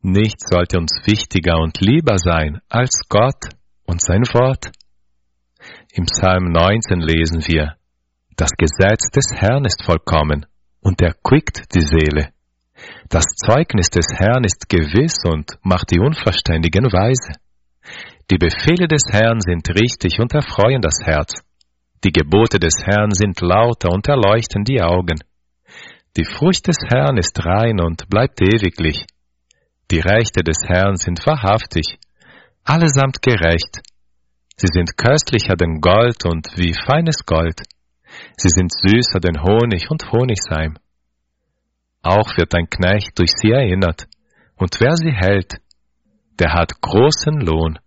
Nichts sollte uns wichtiger und lieber sein als Gott und sein Wort. Im Psalm 19 lesen wir: Das Gesetz des Herrn ist vollkommen und erquickt die Seele. Das Zeugnis des Herrn ist gewiss und macht die Unverständigen weise. Die Befehle des Herrn sind richtig und erfreuen das Herz. Die Gebote des Herrn sind lauter und erleuchten die Augen. Die Furcht des Herrn ist rein und bleibt ewiglich. Die Rechte des Herrn sind wahrhaftig, allesamt gerecht. Sie sind köstlicher denn Gold und wie feines Gold. Sie sind süßer denn Honig und Honigseim. Auch wird ein Knecht durch sie erinnert, und wer sie hält, der hat großen Lohn.